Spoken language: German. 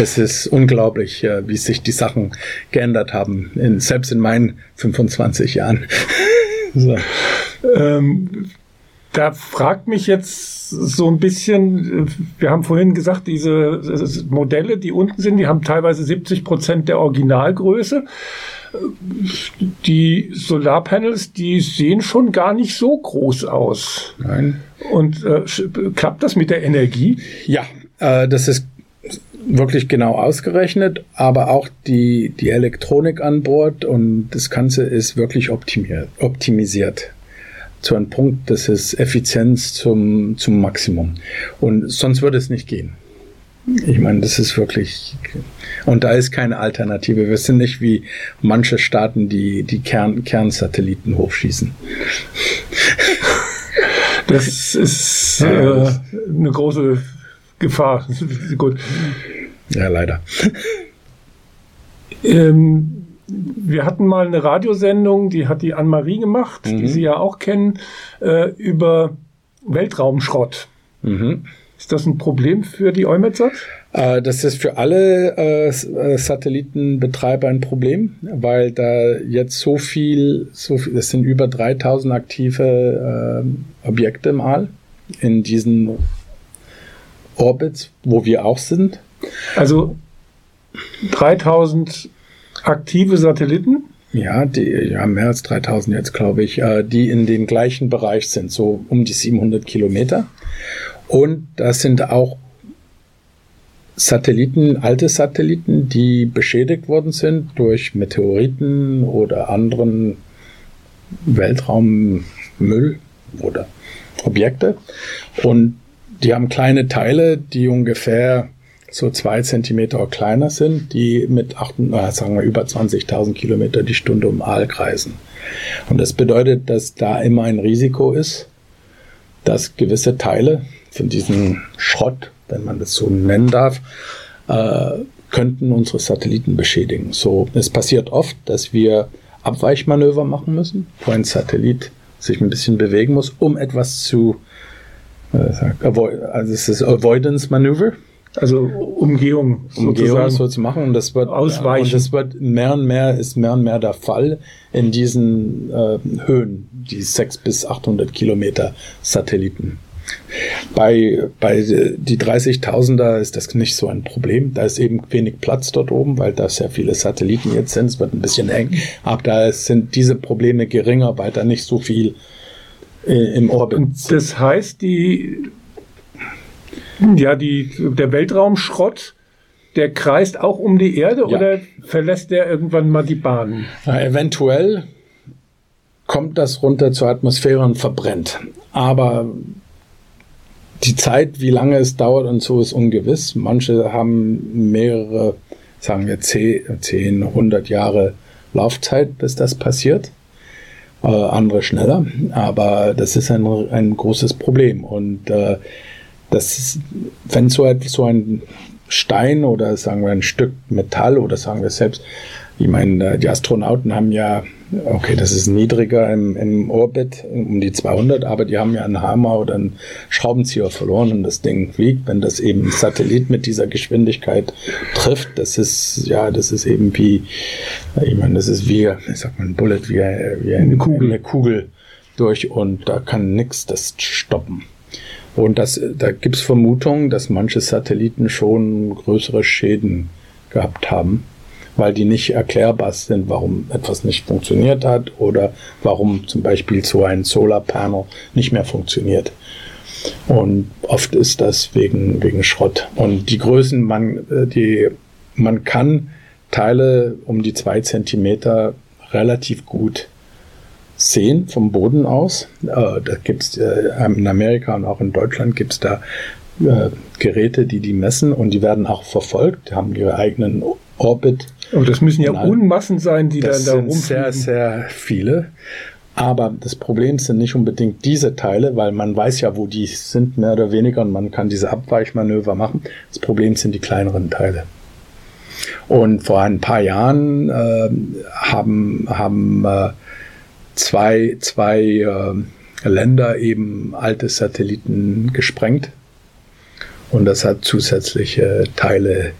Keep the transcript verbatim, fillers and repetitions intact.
Es ist unglaublich, wie sich die Sachen geändert haben, in, selbst in meinen fünfundzwanzig Jahren. So. Ähm, da fragt mich jetzt so ein bisschen, wir haben vorhin gesagt, diese Modelle, die unten sind, die haben teilweise siebzig Prozent der Originalgröße. Die Solarpanels, die sehen schon gar nicht so groß aus. Nein. Und äh, klappt das mit der Energie? Ja, äh, das ist wirklich genau ausgerechnet, aber auch die, die Elektronik an Bord und das Ganze ist wirklich optimiert, optimisiert. Zu einem Punkt, das ist Effizienz zum, zum Maximum. Und sonst würde es nicht gehen. Ich meine, das ist wirklich, und da ist keine Alternative. Wir sind nicht wie manche Staaten, die die Kern, Kernsatelliten hochschießen. Das ist äh, eine große Gefahr. Gut. Ja, leider. Ähm, wir hatten mal eine Radiosendung, die hat die Anne-Marie gemacht, mhm. die Sie ja auch kennen, äh, über Weltraumschrott. Mhm. Ist das ein Problem für die EUMETSAT? Äh, das ist für alle äh, Satellitenbetreiber ein Problem, weil da jetzt so viel, so viel, das sind über dreitausend aktive äh, Objekte im All in diesen Orbits, wo wir auch sind. Also dreitausend aktive Satelliten? Ja, die, ja, mehr als dreitausend jetzt, glaube ich, äh, die in dem gleichen Bereich sind, so um die siebenhundert Kilometer. Und das sind auch Satelliten, alte Satelliten, die beschädigt worden sind durch Meteoriten oder anderen Weltraummüll oder Objekte. Und die haben kleine Teile, die ungefähr so zwei Zentimeter kleiner sind, die mit acht, sagen wir, über zwanzigtausend Kilometer die Stunde um Aal kreisen. Und das bedeutet, dass da immer ein Risiko ist, dass gewisse Teile von diesem Schrott, wenn man das so nennen darf, äh, könnten unsere Satelliten beschädigen. So, es passiert oft, dass wir Abweichmanöver machen müssen, wo ein Satellit sich ein bisschen bewegen muss, um etwas zu, äh, also es ist Avoidance Manöver. Also Umgehung, Umgehung so zu machen, und das wird ausweichen. Und das wird mehr und mehr ist mehr und mehr der Fall in diesen äh, Höhen, die sechs bis achthundert Kilometer Satelliten. Bei bei die dreißigtausender ist das nicht so ein Problem. Da ist eben wenig Platz dort oben, weil da sehr viele Satelliten jetzt sind. Es wird ein bisschen eng, aber da sind diese Probleme geringer, weil da nicht so viel äh, im Orbit. Und das heißt, die Ja, die, der Weltraumschrott, der kreist auch um die Erde, ja, oder verlässt der irgendwann mal die Bahn? Na, eventuell kommt das runter zur Atmosphäre und verbrennt. Aber die Zeit, wie lange es dauert und so, ist ungewiss. Manche haben mehrere, sagen wir zehn, hundert Jahre Laufzeit, bis das passiert. Äh, andere schneller. Aber das ist ein, ein großes Problem. Und äh, Das ist, wenn so, so ein Stein oder sagen wir ein Stück Metall oder sagen wir selbst, ich meine, die Astronauten haben ja, okay, das ist niedriger im, im Orbit, um die zweihundert, aber die haben ja einen Hammer oder einen Schraubenzieher verloren und das Ding fliegt. Wenn das eben ein Satellit mit dieser Geschwindigkeit trifft, das ist, ja, das ist eben wie, ich meine, das ist wie, ich sag mal, ein Bullet, wie, wie eine, Kugel. eine Kugel durch, und da kann nichts das stoppen. Und das, da gibt es Vermutungen, dass manche Satelliten schon größere Schäden gehabt haben, weil die nicht erklärbar sind, warum etwas nicht funktioniert hat oder warum zum Beispiel so ein Solarpanel nicht mehr funktioniert. Und oft ist das wegen, wegen Schrott. Und die Größen, man, die, man kann Teile um die zwei Zentimeter relativ gut sehen vom Boden aus. Äh, da gibt's äh, in Amerika und auch in Deutschland gibt es da äh, Geräte, die die messen, und die werden auch verfolgt, die haben ihre eigenen Orbit. Aber das müssen ja Unmassen sein, die das dann da rumfliegen. Das sind sehr, sehr viele. Aber das Problem sind nicht unbedingt diese Teile, weil man weiß ja, wo die sind, mehr oder weniger, und man kann diese Abweichmanöver machen. Das Problem sind die kleineren Teile. Und vor ein paar Jahren äh, haben, haben äh, zwei, zwei äh, Länder eben alte Satelliten gesprengt, und das hat zusätzliche Teile